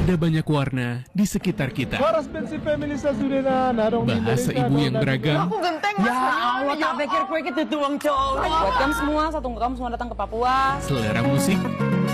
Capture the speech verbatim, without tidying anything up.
Ada banyak warna di sekitar kita. Para Spencer family sa Surena, narong Bahasa ibu yang beragam. Aku genteng mas. Ya Allah, tak pikir kue itu tuang cowok. Buat kamu semua, satu kamu semua datang ke Papua. Selera musik